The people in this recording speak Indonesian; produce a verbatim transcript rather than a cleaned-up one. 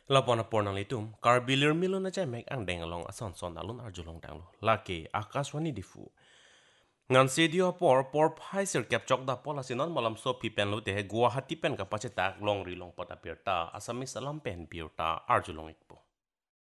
Lapona pornang litum, karbilir milo na mek ang deng along ason son alun arjulong danglo. Laki akaswani difu. Ngan sedio por por phaisir capchok da pola sinon malam so pipen lo te guwahati pen ka pache tak long ri long pota pirta asami salam pen pirta arjulong ikpo.